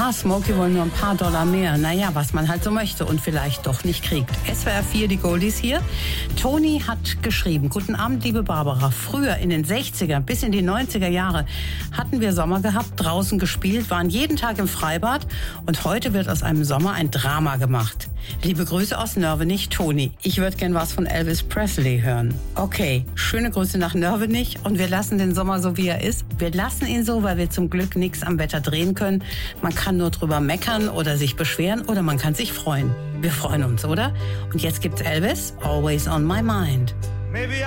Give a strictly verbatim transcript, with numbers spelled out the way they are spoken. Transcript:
Ja, Smokey wollen nur ein paar Dollar mehr. Naja, was man halt so möchte und vielleicht doch nicht kriegt. S W R vier, die Goldies hier. Toni hat geschrieben, guten Abend, liebe Barbara. Früher in den sechziger bis in die neunziger Jahre hatten wir Sommer gehabt, draußen gespielt, waren jeden Tag im Freibad und heute wird aus einem Sommer ein Drama gemacht. Liebe Grüße aus Nörvenich, Toni. Ich würde gern was von Elvis Presley hören. Okay, schöne Grüße nach Nörvenich und wir lassen den Sommer so, wie er ist. Wir lassen ihn so, weil wir zum Glück nichts am Wetter drehen können. Man kann nur drüber meckern oder sich beschweren oder man kann sich freuen. Wir freuen uns, oder? Und jetzt gibt's Elvis, Always on My Mind. Maybe